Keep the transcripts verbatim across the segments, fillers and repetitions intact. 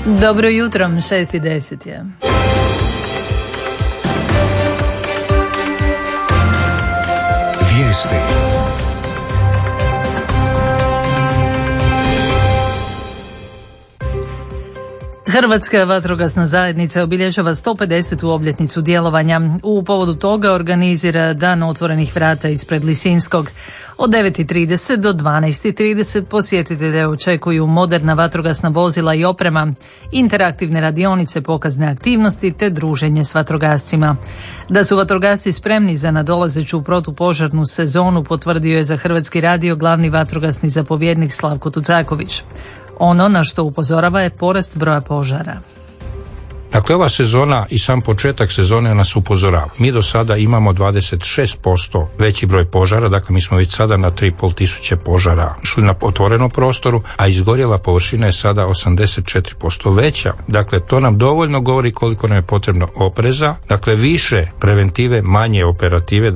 Dobro jutro, šest i deset je. Vijesti. Hrvatska vatrogasna zajednica obilježava sto pedesetu obljetnicu djelovanja. U povodu toga organizira Dan otvorenih vrata ispred Lisinskog. Od devet i trideset do dvanaest i trideset posjetitelje očekuju moderna vatrogasna vozila i oprema, interaktivne radionice, pokazne aktivnosti te druženje s vatrogascima. Da su vatrogasci spremni za nadolazeću protupožarnu sezonu potvrdio je za Hrvatski radio glavni vatrogasni zapovjednik Slavko Tucaković. Ono na što upozorava je porast broja požara. Dakle, ova sezona i sam početak sezone nas upozorava. Mi do sada imamo dvadeset šest posto veći broj požara, dakle mi smo već sada na tri i pol tisuće požara šli na otvorenom prostoru, a izgorjela površina je sada osamdeset četiri posto veća. Dakle, to nam dovoljno govori koliko nam je potrebno opreza, dakle više preventive, manje operative.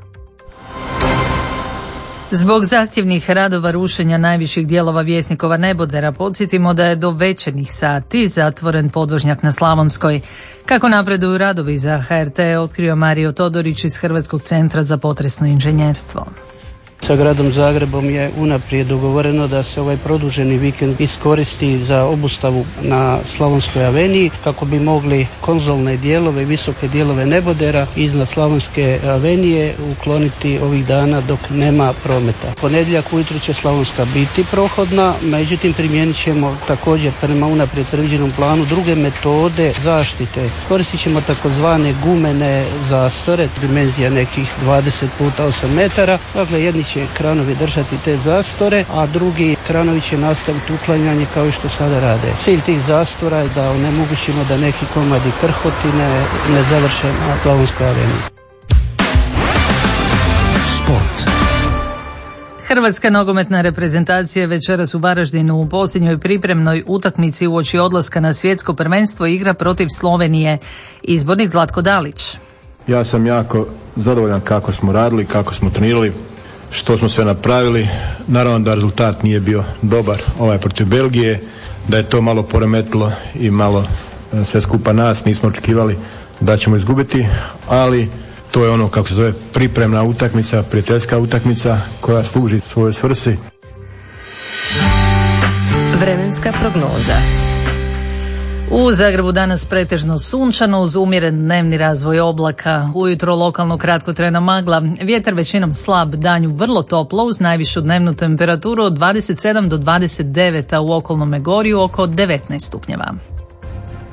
Zbog zahtjevnih radova rušenja najviših dijelova Vjesnikova nebodera podsjetimo da je do večernjih sati zatvoren podvožnjak na Slavonskoj. Kako napreduju radovi za H R T otkrio Mario Todorić iz Hrvatskog centra za potresno inženjerstvo. Sa gradom Zagrebom je unaprijed dogovoreno da se ovaj produženi vikend iskoristi za obustavu na Slavonskoj aveniji kako bi mogli konzolne dijelove, visoke dijelove nebodera iznad Slavonske avenije ukloniti ovih dana dok nema prometa. Ponedjeljak ujutro će Slavonska biti prohodna, međutim primijenit ćemo također prema unaprijed predviđenom planu druge metode zaštite. Koristit ćemo takozvane gumene zastore, dimenzija nekih dvadeset puta osam metara, dakle jedni će kranovi držati te zastore, a drugi kranovi će nastaviti uklanjanje kao što sada rade. Cilj tih zastora je da onemogućimo da neki komadi krhotine ne završe na Slavonskoj aveniji. Sport. Hrvatska nogometna reprezentacija večeras u Varaždinu u posljednjoj pripremnoj utakmici uoči odlaska na svjetsko prvenstvo igra protiv Slovenije. Izbornik Zlatko Dalić. Ja sam jako zadovoljan kako smo radili, kako smo trenirali, što smo sve napravili. Naravno da rezultat nije bio dobar ovaj protiv Belgije, da je to malo poremetilo i malo sve skupa nas, nismo očekivali da ćemo izgubiti, ali to je ono, kako se zove, pripremna utakmica, prijateljska utakmica koja služi svojoj svrsi. Vremenska prognoza. U Zagrebu danas pretežno sunčano uz umjeren dnevni razvoj oblaka. Ujutro lokalno kratkotrajna magla, vjetar većinom slab, danju vrlo toplo uz najvišu dnevnu temperaturu od dvadeset sedam do dvadeset devet, a u okolnom Megorju oko devetnaest stupnjeva.